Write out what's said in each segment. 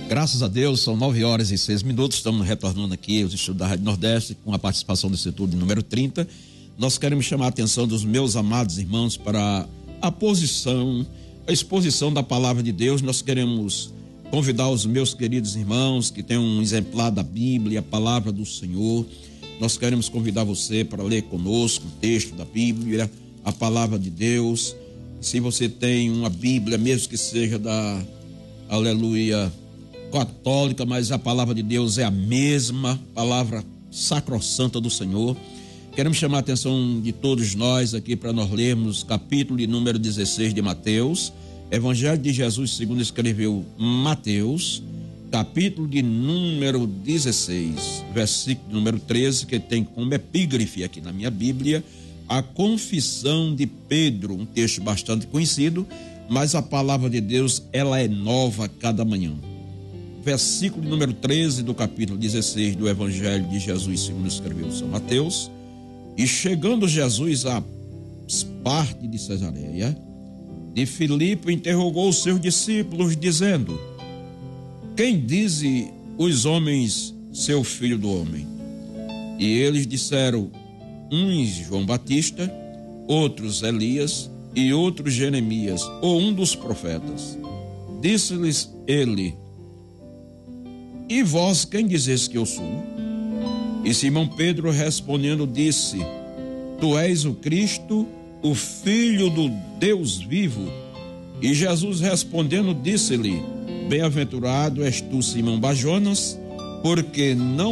Graças a Deus, são 9h06. Estamos retornando aqui aos estudos da Rádio Nordeste com a participação do setor de número 30. Nós queremos chamar a atenção dos meus amados irmãos para a exposição da palavra de Deus. Nós queremos convidar os meus queridos irmãos que têm um exemplar da Bíblia, a palavra do Senhor. Nós queremos convidar você para ler conosco o texto da Bíblia, a palavra de Deus. Se você tem uma Bíblia, mesmo que seja da aleluia católica, mas a palavra de Deus é a mesma palavra sacrossanta do Senhor. Queremos chamar a atenção de todos nós aqui para nós lermos capítulo de número 16 de Mateus, Evangelho de Jesus segundo escreveu Mateus, capítulo de número 16, versículo número 13, que tem como epígrafe aqui na minha Bíblia a confissão de Pedro, um texto bastante conhecido, mas a palavra de Deus, ela é nova a cada manhã. Versículo número 13 do capítulo 16 do Evangelho de Jesus segundo escreveu São Mateus. E chegando Jesus à parte de Cesareia de Filipe, interrogou os seus discípulos, dizendo: quem dizem os homens ser o filho do homem? E eles disseram: uns João Batista, outros Elias e outros Jeremias, ou um dos profetas. Disse-lhes ele: e vós quem dizeis que eu sou? E Simão Pedro respondendo disse: tu és o Cristo, o Filho do Deus vivo. E Jesus respondendo disse-lhe: bem-aventurado és tu, Simão Bajonas, porque não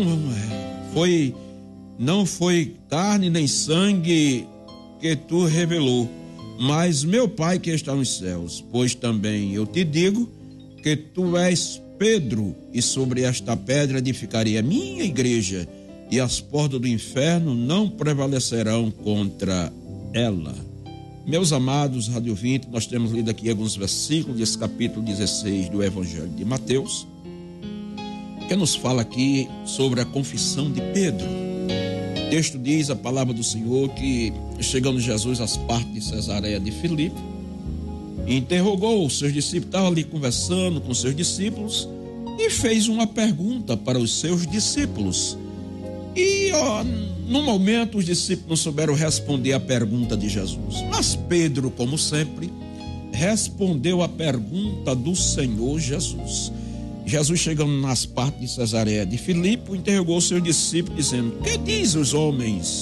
foi carne nem sangue que tu revelou, mas meu Pai que está nos céus. Pois também eu te digo que tu és Pedro, e sobre esta pedra edificarei a minha igreja, e as portas do inferno não prevalecerão contra ela. Meus amados rádio ouvintes, nós temos lido aqui alguns versículos desse capítulo 16 do Evangelho de Mateus, que nos fala aqui sobre a confissão de Pedro. O texto diz, a palavra do Senhor, que chegando Jesus às partes de Cesareia de Filipe, interrogou os seus discípulos, estava ali conversando com os seus discípulos e fez uma pergunta para os seus discípulos. E no momento os discípulos não souberam responder a pergunta de Jesus, mas Pedro, como sempre, respondeu a pergunta do Senhor Jesus. Jesus, chegando nas partes de Cesareia de Filipe, interrogou os seus discípulos dizendo: que diz os homens